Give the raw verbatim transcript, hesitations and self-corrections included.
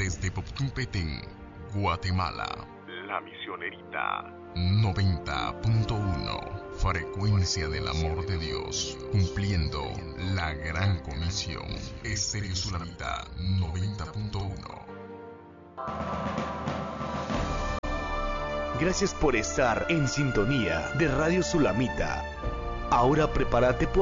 desde Poptún Petén, Guatemala. La Misionerita noventa punto uno, frecuencia del amor de Dios, cumpliendo la gran comisión. Estéreo Sulamita noventa punto uno. Gracias por estar en sintonía de Radio Sulamita. Ahora prepárate por